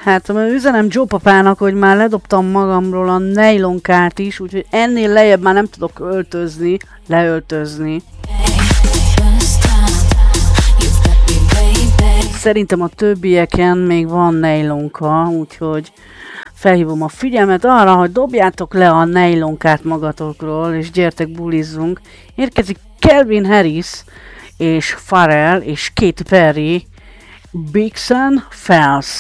Hát üzenem Joe papának, hogy már ledobtam magamról a nejlonkát is, úgyhogy ennél lejjebb már nem tudok leöltözni. Szerintem a többieken még van nejlonka, úgyhogy felhívom a figyelmet arra, hogy dobjátok le a nejlonkát magatokról, és gyertek bulizzunk. Érkezik Calvin Harris, és Pharrell, és Katy Perry, Big Sun Falls.